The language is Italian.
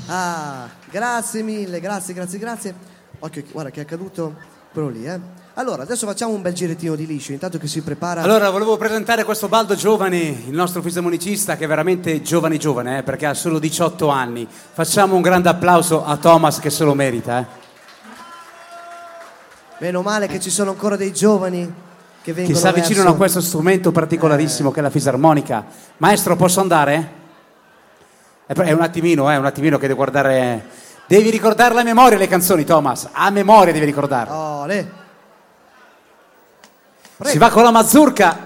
Ah, grazie mille, grazie. Occhio, guarda che è accaduto quello lì, Allora, adesso facciamo un bel girettino di liscio, intanto che si prepara. Allora, volevo presentare questo Baldo Giovani, il nostro fisarmonicista, che è veramente giovane, perché ha solo 18 anni. Facciamo un grande applauso a Thomas, che se lo merita, Meno male che ci sono ancora dei giovani che vengono Che si avvicinano a questo strumento particolarissimo che è la fisarmonica. Maestro, posso andare? È un attimino che devo guardare. Devi ricordarle a memoria le canzoni, Thomas. A memoria devi ricordarle. Ole. Si va con la mazurka.